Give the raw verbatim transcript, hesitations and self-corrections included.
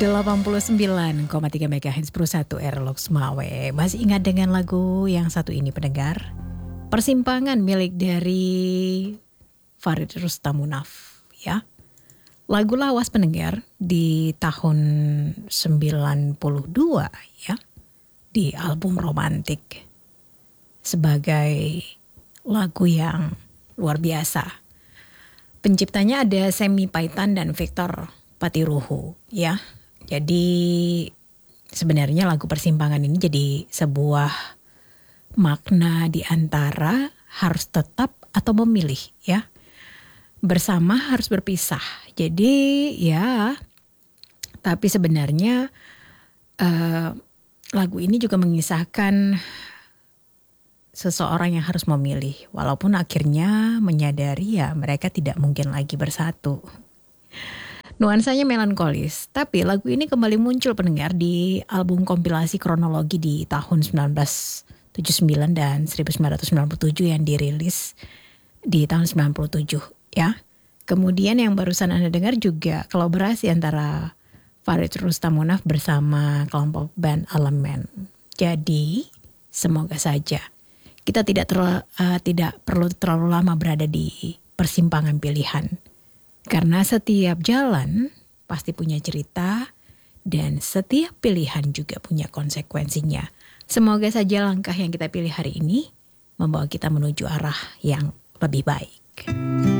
delapan puluh sembilan koma tiga megahertz Pro satu Airlock Semawe. Masih ingat dengan lagu yang satu ini pendengar? Persimpangan milik dari Farid Rustamunaf ya. Lagu lawas pendengar di tahun sembilan puluh dua ya. Di album Romantik. Sebagai lagu yang luar biasa. Penciptanya ada Semi Paitan dan Victor Patiruhu ya. Jadi sebenarnya lagu Persimpangan ini jadi sebuah makna di antara harus tetap atau memilih ya. Bersama harus berpisah. Jadi ya tapi sebenarnya uh, lagu ini juga mengisahkan seseorang yang harus memilih. Walaupun akhirnya menyadari ya mereka tidak mungkin lagi bersatu. Nuansanya melankolis, tapi lagu ini kembali muncul pendengar di album kompilasi kronologi di tahun sembilan belas tujuh puluh sembilan dan seribu sembilan ratus sembilan puluh tujuh yang dirilis di tahun sembilan puluh tujuh ya. Kemudian yang barusan Anda dengar juga kolaborasi antara Farid Rustamunaf bersama kelompok band Elemen. Jadi semoga saja kita tidak terlalu, uh, tidak perlu terlalu lama berada di persimpangan pilihan. Karena setiap jalan pasti punya cerita dan setiap pilihan juga punya konsekuensinya. Semoga saja langkah yang kita pilih hari ini membawa kita menuju arah yang lebih baik.